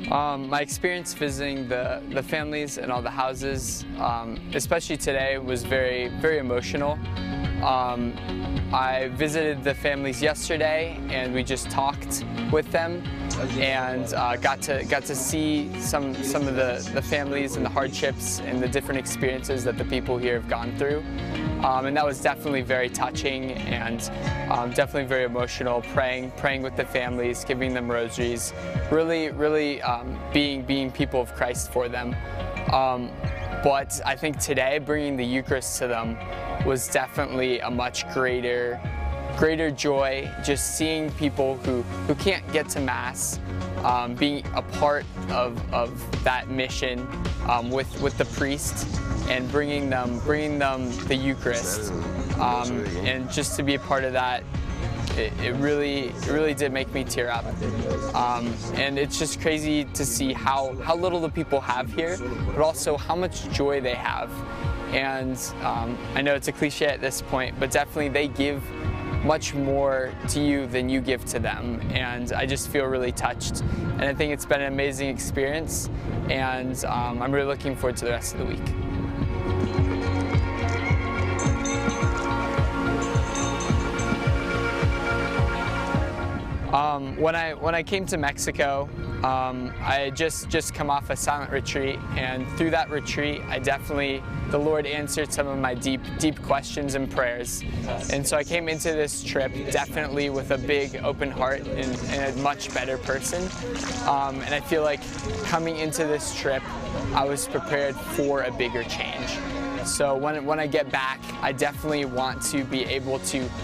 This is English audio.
My experience visiting the families and all the houses, especially today, was very emotional. I visited the families yesterday, and we just talked with them, and got to see some of the families and the hardships and the different experiences that the people here have gone through. And that was definitely very touching and definitely very emotional. Praying with the families, giving them rosaries, really being people of Christ for them. But I think today, bringing the Eucharist to them was definitely a much greater joy. Just seeing people who can't get to Mass, being a part of that mission with the priest, and bringing them the Eucharist, and just to be a part of that, it really did make me tear up. And it's just crazy to see how little the people have here, but also how much joy they have. And I know it's a cliche at this point, but definitely they give much more to you than you give to them, and I just feel really touched, and I think it's been an amazing experience, and I'm really looking forward to the rest of the week. When I came to Mexico, I had just come off a silent retreat, and through that retreat, the Lord answered some of my deep questions and prayers. And so I came into this trip definitely with a big open heart and a much better person. And I feel like coming into this trip, I was prepared for a bigger change. So when I get back, I definitely want to be able to